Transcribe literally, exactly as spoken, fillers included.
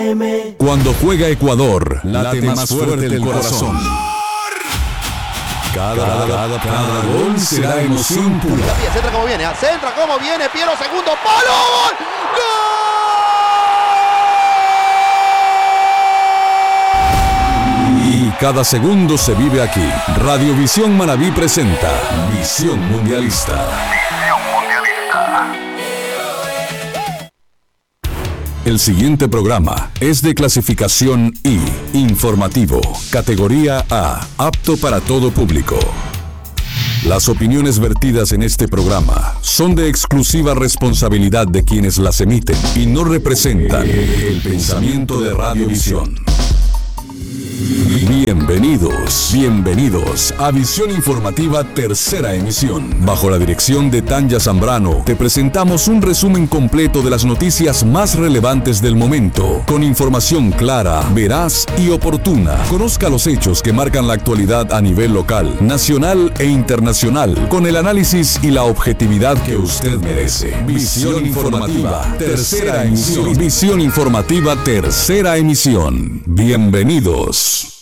Cuando juega Ecuador, late más fuerte el corazón. Cada, cada, cada gol será emoción pura. Centra como viene, centra como viene, Piero, segundo palo, ¡gol! ¡Gol! Y cada segundo se vive aquí. Radiovisión Manabí presenta Visión Mundialista. El siguiente programa es de clasificación I, informativo, categoría A, apto para todo público. Las opiniones vertidas en este programa son de exclusiva responsabilidad de quienes las emiten y no representan el pensamiento de Radiovisión. Bienvenidos, bienvenidos a Visión Informativa Tercera Emisión. Bajo la dirección de Tanya Zambrano, te presentamos un resumen completo de las noticias más relevantes del momento, con información clara, veraz y oportuna. Conozca los hechos que marcan la actualidad a nivel local, nacional e internacional, con el análisis y la objetividad que usted merece. Visión Informativa Tercera Emisión. Visión Informativa Tercera Emisión. Bienvenidos.